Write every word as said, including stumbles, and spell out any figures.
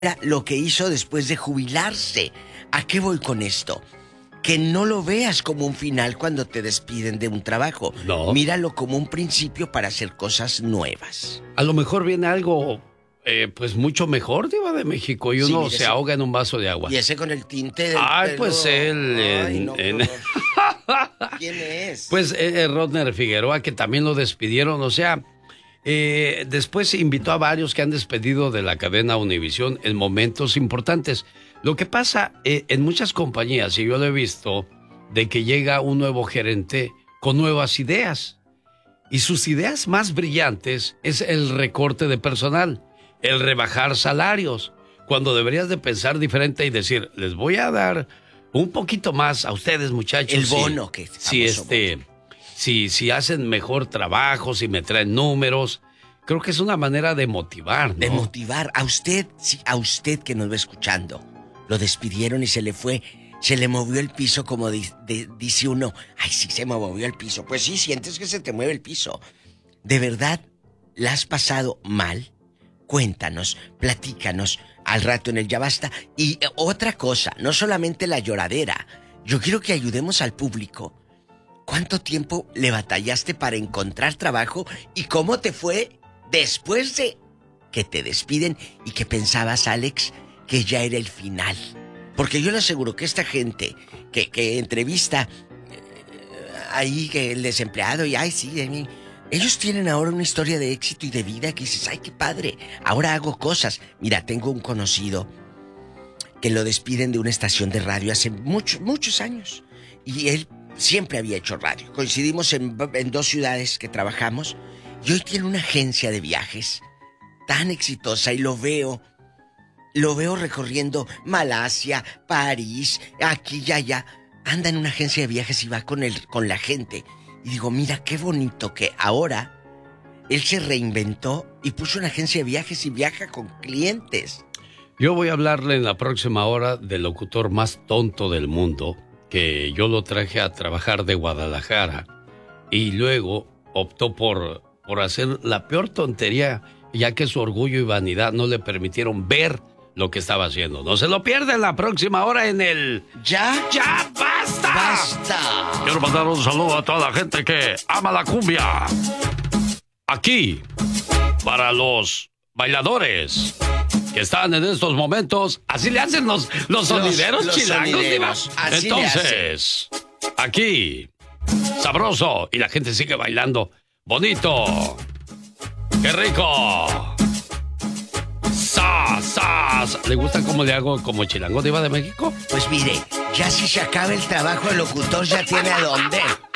lo que hizo después de jubilarse. ¿A qué voy con esto? Que no lo veas como un final cuando te despiden de un trabajo. No. Míralo como un principio para hacer cosas nuevas. A lo mejor viene algo, eh, pues mucho mejor, Diva de México, y uno sí, se ese, ahoga en un vaso de agua. Y ese con el tinte del Ay, pelo. pues él... Ay, en, no, en... no. ¿Quién es? Pues eh, Rodner Figueroa, que también lo despidieron, o sea... Eh, después invitó a varios que han despedido de la cadena Univisión en momentos importantes. Lo que pasa eh, en muchas compañías, y yo lo he visto, de que llega un nuevo gerente con nuevas ideas. Y sus ideas más brillantes es el recorte de personal, el rebajar salarios, cuando deberías de pensar diferente y decir, les voy a dar un poquito más a ustedes, muchachos. El bono si, que... Si este... Bono. Si, si hacen mejor trabajo, si me traen números, creo que es una manera de motivar, ¿no? De motivar. A usted, sí, a usted que nos va escuchando, lo despidieron y se le fue, se le movió el piso como di, de, dice uno. Ay, sí, se me movió el piso. Pues sí, sientes que se te mueve el piso. ¿De verdad la has pasado mal? Cuéntanos, platícanos al rato en el Ya Basta. Y otra cosa, no solamente la lloradera. Yo quiero que ayudemos al público. ¿Cuánto tiempo le batallaste para encontrar trabajo y cómo te fue después de que te despiden y que pensabas, Alex, que ya era el final? Porque yo le aseguro que esta gente que, que entrevista eh, ahí que el desempleado y ay, sí, de mí, ellos tienen ahora una historia de éxito y de vida que dices, ay, qué padre, ahora hago cosas. Mira, tengo un conocido que lo despiden de una estación de radio hace muchos, muchos años y él siempre había hecho radio. Coincidimos en, en dos ciudades que trabajamos y hoy tiene una agencia de viajes tan exitosa y lo veo, lo veo recorriendo Malasia, París, aquí y allá. Anda en una agencia de viajes y va con, el, con la gente. Y digo, mira qué bonito que ahora él se reinventó y puso una agencia de viajes y viaja con clientes. Yo voy a hablarle en la próxima hora del locutor más tonto del mundo, que yo lo traje a trabajar de Guadalajara y luego optó por, por hacer la peor tontería, ya que su orgullo y vanidad no le permitieron ver lo que estaba haciendo. No se lo pierda en la próxima hora en el... ¡Ya! ¡Ya basta! ¡Basta! Quiero mandar un saludo a toda la gente que ama la cumbia. Aquí, para los bailadores que están en estos momentos, así le hacen los, los sonideros los, los chilangos. sonideros, así entonces, aquí, sabroso, y la gente sigue bailando. Bonito. ¡Qué rico! ¡Sas, sas! ¿Le gusta cómo le hago como chilango, Diva de México? Pues mire, ya si se acaba el trabajo, el locutor ya tiene a dónde.